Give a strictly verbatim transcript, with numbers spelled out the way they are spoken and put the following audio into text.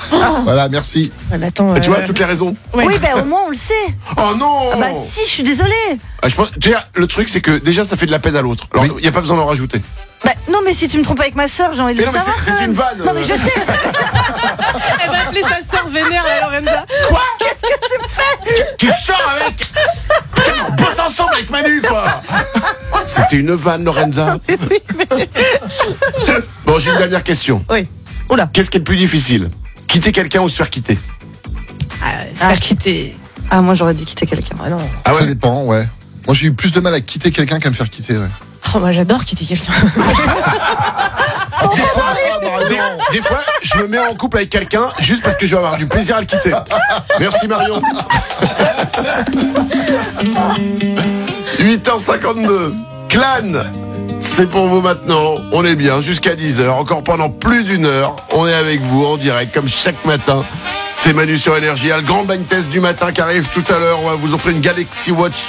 Voilà, merci. Ouais, mais attends, Et tu euh, vois, toutes les raisons. ouais. Oui, bah au moins on le sait. Oh non Ah bah si, je suis désolée. Ah, je pense, tu vois, le truc, c'est que déjà, ça fait de la peine à l'autre. Alors, il Oui. n'y a pas besoin d'en rajouter. Bah non, mais si tu me trompes avec ma sœur, j'ai envie de Mais le non, mais savoir. c'est- quand c'est même. une vanne. Non, mais je sais. Elle va appeler sa sœur vénère, la Lorenza. Quoi? Qu'est-ce que tu me fais? Tu sors avec. Putain, on bosse ensemble avec Manu, quoi. C'était une vanne, Lorenza. Bon, j'ai une dernière question. Oui. Oula. Qu'est-ce qui est le plus difficile? Quitter quelqu'un ou se faire quitter? Ah, se faire quitter. Ah, moi j'aurais dû quitter quelqu'un. Ah non. Ah Ça ouais? dépend, ouais. Moi, j'ai eu plus de mal à quitter quelqu'un qu'à me faire quitter, ouais. Oh, moi j'adore quitter quelqu'un. Des fois, des, des fois, je me mets en couple avec quelqu'un juste parce que je vais avoir du plaisir à le quitter. Merci Marion. huit heures cinquante-deux. Clan, c'est pour vous maintenant. On est bien jusqu'à dix heures. Encore pendant plus d'une heure. On est avec vous en direct comme chaque matin. C'est Manu sur Énergie. Il y a le grand blind test du matin qui arrive tout à l'heure. On va vous offrir une Galaxy Watch